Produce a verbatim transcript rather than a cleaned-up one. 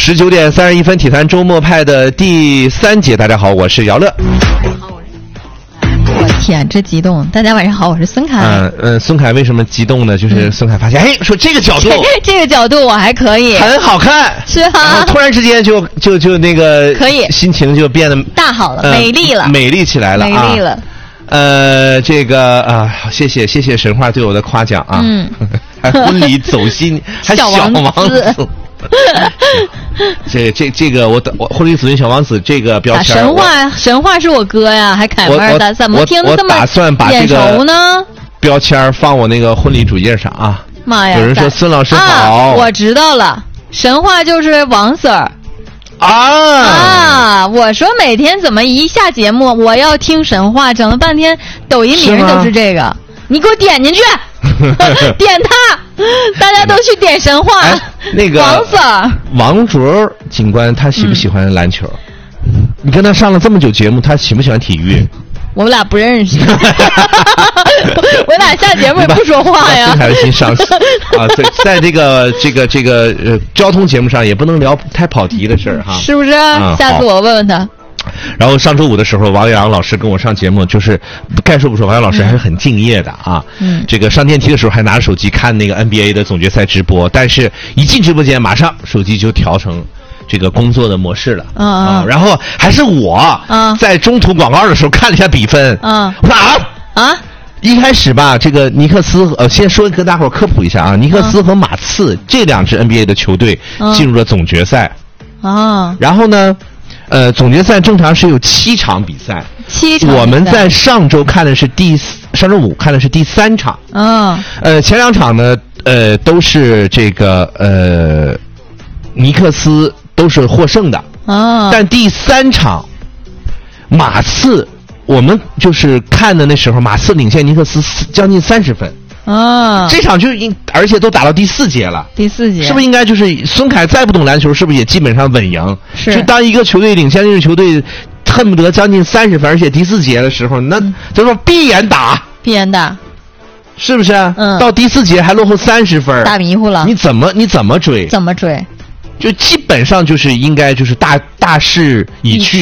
十九点三十一分，体坛周末派的第三节。大家好，我是姚乐。 我天，这激动！大家晚上好，我是孙凯。 嗯嗯，孙凯为什么激动呢？就是孙凯发现，哎、嗯，说这个角度， 这个角度我还可以， 很好看， 是啊。 然后突然之间就就就那个可以， 心情就变得大好了， 呃、 美丽了， 美丽起来了， 美丽了。 啊、呃，这个啊，谢谢谢谢神话对我的夸奖啊。 嗯， 还婚礼走心，还小王子。王子这这这个我我婚礼走进小王子这个标签， 神话神话是我哥呀，还凯妹儿的，怎么听着这么打算把这个呢？ 标签放我那个婚礼主页上啊！ 妈呀！ 有人说孙老师好， 啊、我知道了，神话就是王 Sir 啊啊！我说每天怎么一下节目我要听神话，整了半天抖音名都是这个，你给我点进去，点它，大家都去点神话。 哎、那个王 Sir， 王卓警官他喜不喜欢篮球？嗯、你跟他上了这么久节目，他喜不喜欢体育？ 我们俩不认识，我俩下节目也不说话呀。 孙凯的心上啊，在在这个这个这个呃交通节目上也不能聊太跑题的事儿哈， 是不是？ 嗯、 下次我问问他。 然后上周五的时候，王阳老师跟我上节目，就是该说不说，王阳老师还是很敬业的啊。 嗯， 这个上电梯的时候还拿着手机看那个 N B A 的总决赛直播，但是一进直播间，马上手机就调成这个工作的模式了。 嗯嗯、 啊。然后还是我嗯在中途广告的时候看了一下比分。 嗯。 我说啊啊。 一开始吧，这个尼克斯呃，先说跟大伙儿科普一下啊，尼克斯和马刺、嗯、这两支 N B A 的球队进入了总决赛。 啊、嗯。 然后呢？呃，总决赛正常是有七场比赛， 七场。 我们在上周看的是第上周五看的是第三场。 嗯。 呃，前两场呢，呃，都是这个呃，尼克斯都是获胜的。 啊、嗯。 但第三场，马刺，我们就是看的那时候，马刺领先尼克斯将近三十分。 啊， 这场就应，而且都打到第四节了。 第四节是不是应该就是孙凯再不懂篮球，是不是也基本上稳赢？ 是。 就当一个球队领先这个球队恨不得将近三十分，而且第四节的时候，那就说闭眼打， 闭眼打， 是不是？ 嗯。 到第四节还落后三十分， 打迷糊了。 你怎么你怎么追？ 怎么追？ 就基本上就是应该就是大大势已去。